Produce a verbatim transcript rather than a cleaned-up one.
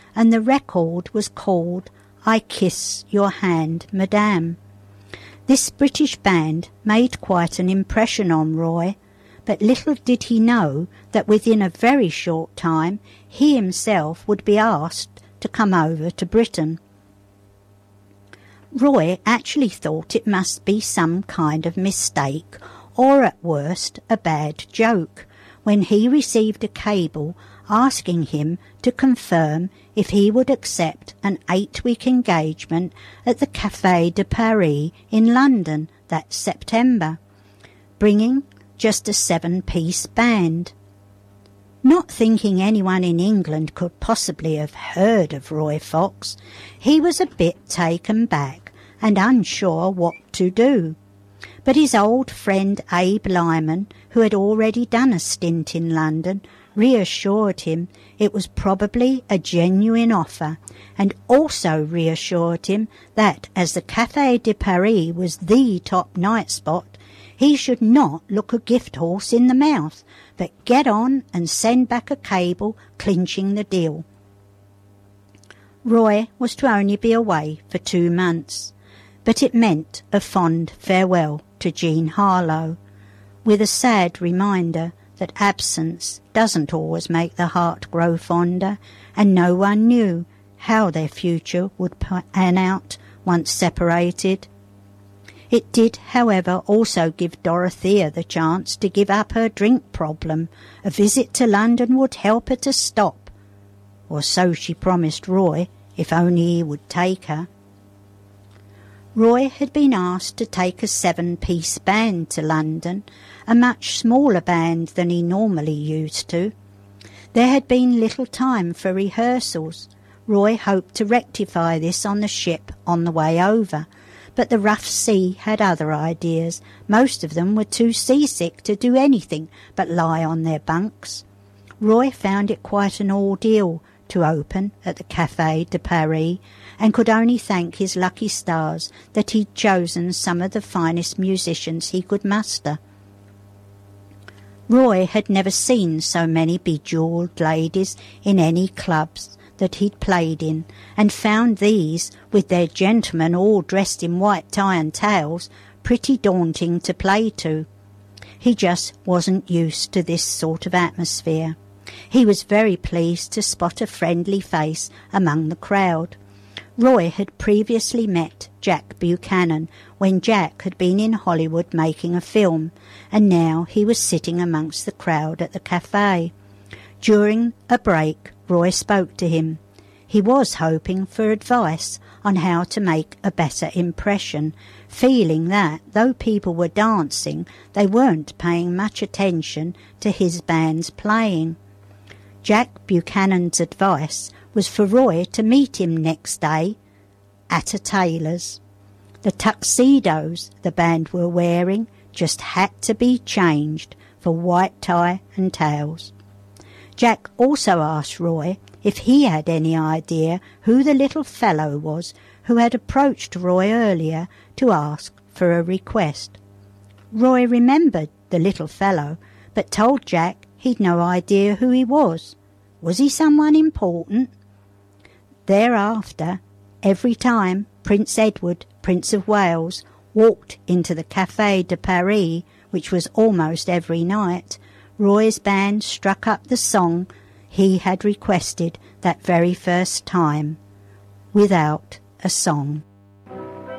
and the record was called I Kiss Your Hand, Madame. This British band made quite an impression on Roy, but little did he know that within a very short time he himself would be asked to come over to Britain. Roy actually thought it must be some kind of mistake, or at worst a bad joke, when he received a cable asking him to confirm if he would accept an eight-week engagement at the Café de Paris in London that September, bringing just a seven-piece band. Not thinking anyone in England could possibly have heard of Roy Fox, he was a bit taken back and unsure what to do. But his old friend Abe Lyman, who had already done a stint in London, reassured him it was probably a genuine offer, and also reassured him that as the Café de Paris was the top night spot, he should not look a gift horse in the mouth, but get on and send back a cable clinching the deal. Roy was to only be away for two months, but it meant a fond farewell to Jean Harlow, with a sad reminder that absence doesn't always make the heart grow fonder, and no one knew how their future would pan out once separated. It did, however, also give Dorothea the chance to give up her drink problem. A visit to London would help her to stop, or so she promised Roy, if only he would take her. Roy had been asked to take a seven-piece band to London, a much smaller band than he normally used to. There had been little time for rehearsals. Roy hoped to rectify this on the ship on the way over, but the rough sea had other ideas. Most of them were too seasick to do anything but lie on their bunks. Roy found it quite an ordeal to open at the Café de Paris, and could only thank his lucky stars that he'd chosen some of the finest musicians he could muster. Roy had never seen so many bejewelled ladies in any clubs that he'd played in, and found these, with their gentlemen all dressed in white tie and tails, pretty daunting to play to. He just wasn't used to this sort of atmosphere. He was very pleased to spot a friendly face among the crowd. Roy had previously met Jack Buchanan when Jack had been in Hollywood making a film, and now he was sitting amongst the crowd at the cafe. During a break, Roy spoke to him. He was hoping for advice on how to make a better impression, feeling that, though people were dancing, they weren't paying much attention to his band's playing. Jack Buchanan's advice was for Roy to meet him next day at a tailor's. The tuxedos the band were wearing just had to be changed for white tie and tails. Jack also asked Roy if he had any idea who the little fellow was who had approached Roy earlier to ask for a request. Roy remembered the little fellow, but told Jack he'd no idea who he was. Was he someone important? Thereafter, every time Prince Edward, Prince of Wales, walked into the Café de Paris, which was almost every night, Roy's band struck up the song he had requested that very first time, Without a Song.